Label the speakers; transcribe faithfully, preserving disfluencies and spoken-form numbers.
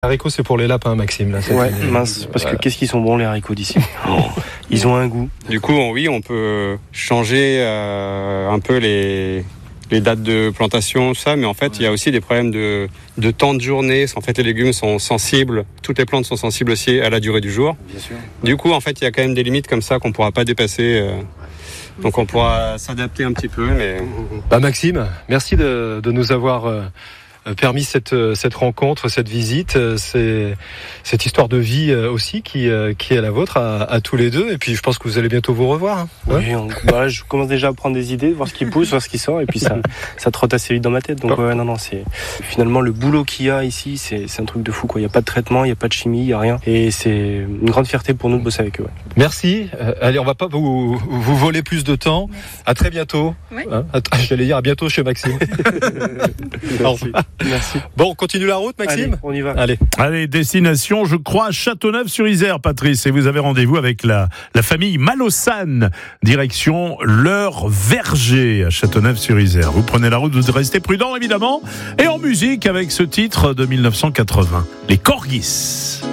Speaker 1: Haricots, c'est pour les lapins, Maxime. Là,
Speaker 2: ouais, mince, parce voilà. que qu'est-ce qu'ils sont bons les haricots d'ici. Oh, ils ont un goût.
Speaker 3: Du coup, oui, on peut changer euh, un peu les, les dates de plantation, tout ça, mais en fait, ouais. il y a aussi des problèmes de, de temps de journée. En fait, les légumes sont sensibles, toutes les plantes sont sensibles aussi à la durée du jour.
Speaker 2: Bien sûr.
Speaker 3: Du coup, en fait, il y a quand même des limites comme ça qu'on ne pourra pas dépasser. Euh, donc, on pourra s'adapter un petit peu. Mais...
Speaker 1: Bah, Maxime, merci de, de nous avoir... Euh... permis cette cette rencontre, cette visite, c'est cette histoire de vie aussi qui qui est la vôtre à, à tous les deux. Et puis je pense que vous allez bientôt vous revoir. Hein.
Speaker 2: Oui, on, bah, je commence déjà à prendre des idées, voir ce qui pousse, voir ce qui sort, et puis ça ça trotte assez vite dans ma tête. Donc ouais, non non, c'est finalement le boulot qu'il y a ici, c'est c'est un truc de fou quoi. Il y a pas de traitement, il y a pas de chimie, il y a rien, et c'est une grande fierté pour nous de bosser avec eux. Ouais.
Speaker 1: Merci. Euh, allez, on va pas vous vous voler plus de temps. Merci. À très bientôt. Oui. Hein, à, j'allais dire à bientôt chez Maxime.
Speaker 2: Merci. Merci.
Speaker 1: Bon, on continue la route, Maxime ?
Speaker 2: Allez, on y va.
Speaker 1: Allez.
Speaker 4: Allez, destination, je crois, Châteauneuf-sur-Isère, Patrice. Et vous avez rendez-vous avec la, la famille Malossane. Direction leur verger à Châteauneuf-sur-Isère. Vous prenez la route, vous restez prudent, évidemment. Et en musique, avec ce titre de mille neuf cent quatre-vingts, Les Corgis.